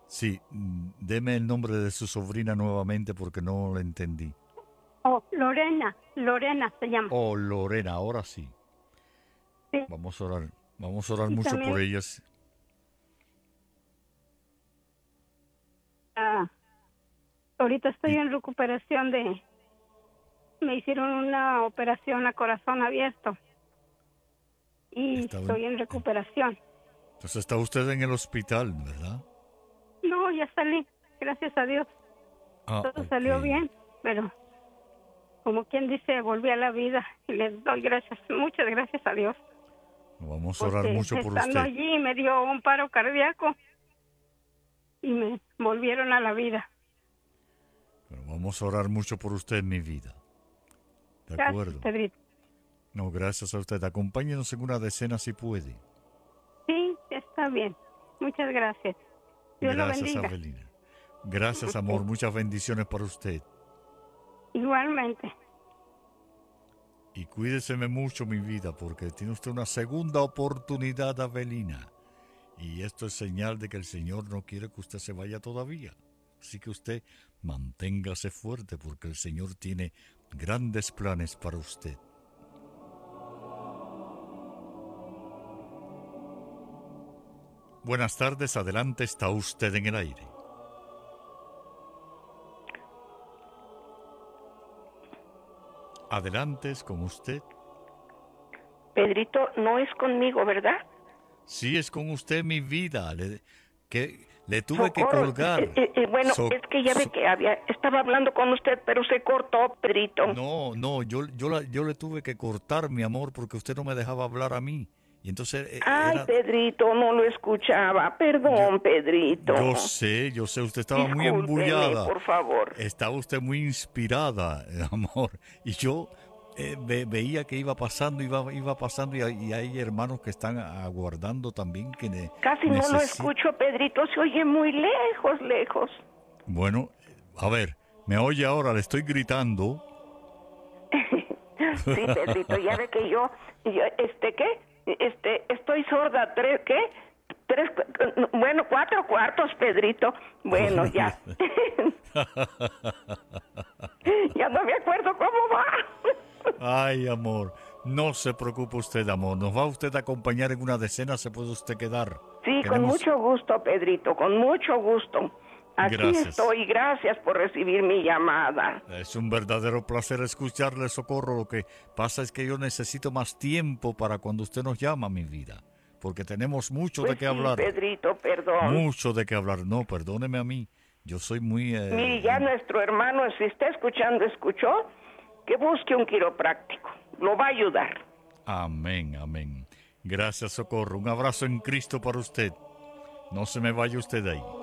Sí, deme el nombre de su sobrina nuevamente porque no lo entendí. Oh, Lorena se llama. Oh, Lorena, ahora sí. Sí, Vamos a orar y mucho por también ellas. ah, ahorita estoy Y en recuperación me hicieron una operación a corazón abierto y está, estoy en recuperación. entonces está usted en el hospital, ¿verdad? No, ya salí, gracias a Dios. Ah, Todo ok. salió bien, pero como quien dice, volví a la vida y les doy gracias, muchas gracias a Dios, Vamos a orar porque mucho por estando usted. allí me dio un paro cardíaco y me volvieron a la vida. Pero vamos a orar mucho por usted, mi vida. ¿De Gracias, acuerdo? Pedrito. No, gracias a usted. Acompáñenos en una decena si puede. Sí, está bien. Muchas gracias. Dios lo Gracias, bendiga. Avelina. Gracias, amor. Ok. Muchas bendiciones para usted. Igualmente. Y cuídeseme mucho, mi vida, porque tiene usted una segunda oportunidad, Avelina. Y esto es señal de que el Señor no quiere que usted se vaya todavía. Así que usted manténgase fuerte porque el Señor tiene grandes planes para usted. Buenas tardes, adelante, está usted en el aire. Adelante, es con usted. Pedrito, no es conmigo, ¿verdad? Sí, es con usted, mi vida. Le tuve que Socorro. colgar. Bueno, es que ya ve que estaba hablando con usted, pero se cortó, Pedrito. No, yo le tuve que cortar, mi amor, porque usted no me dejaba hablar a mí. Y entonces Ay, Pedrito, no lo escuchaba. yo, Perdón, Pedrito. yo sé, usted estaba muy Discúlpeme, embullada. por favor. Estaba usted muy inspirada, amor. Y yo veía que iba pasando, iba pasando, y hay hermanos que están aguardando también que Casi no lo necesitan. escucho, Pedrito. Se oye muy lejos, lejos. Bueno, a ver, me oye ahora, le estoy gritando. Sí, Pedrito, ya ve que yo, ¿qué? Estoy sorda, ¿qué? Bueno, 4 cuartos, Pedrito. Bueno, ya. Ya no me acuerdo cómo va. Ay, amor, no se preocupe usted, amor. Nos va usted a acompañar en una decena, se puede usted quedar. Sí, con Tenemos... mucho gusto, Pedrito, con mucho gusto. Aquí Gracias. estoy, gracias por recibir mi llamada. Es un verdadero placer escucharle, Socorro. Lo que pasa es que yo necesito más tiempo para cuando usted nos llama, mi vida. Porque tenemos mucho Pues de qué sí, hablar. Pedrito, perdón. Mucho de qué hablar. No, perdóneme a mí. Yo soy muy... Mire, ya nuestro hermano, si está escuchando, escuchó, que busque un quiropráctico. Lo va a ayudar. Amén, amén. Gracias, Socorro. Un abrazo en Cristo para usted. No se me vaya usted de ahí.